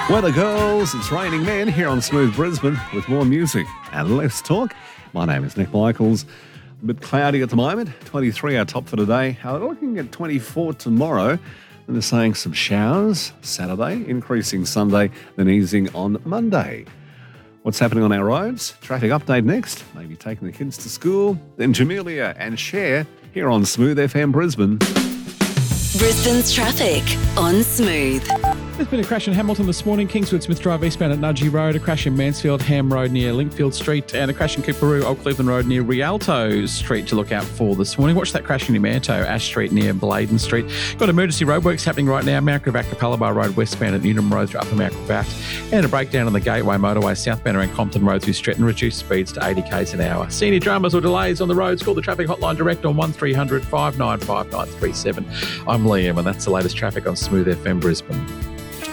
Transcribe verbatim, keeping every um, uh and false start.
Weather girls, it's raining men here on Smooth Brisbane with more music and less talk. My name is Nick Michaels. A bit cloudy at the moment, twenty-three our top for today. Uh, looking at twenty-four tomorrow, and they're saying some showers Saturday, increasing Sunday, then easing on Monday. What's happening on our roads? Traffic update next. Maybe taking the kids to school. Then Jamelia and Cher here on Smooth F M Brisbane. Brisbane's traffic on Smooth. There's been a crash in Hamilton this morning, Kingswood Smith Drive eastbound at Nudgee Road, a crash in Mansfield Ham Road near Linkfield Street, and a crash in Cooperoo, Old Cleveland Road near Rialto Street to look out for this morning. Watch that crash in Numanto, Ash Street near Bladen Street. Got emergency roadworks happening right now, Mount Gravatt, Capalaba Road westbound at Newnham Road through Upper Mount Gravatt, and a breakdown on the Gateway Motorway southbound around Compton Road through Stretton, reduced speeds to eighty k's an hour. See any dramas or delays on the roads, call the traffic hotline direct on one three hundred five nine five nine three seven. I'm Liam, and that's the latest traffic on Smooth F M Brisbane.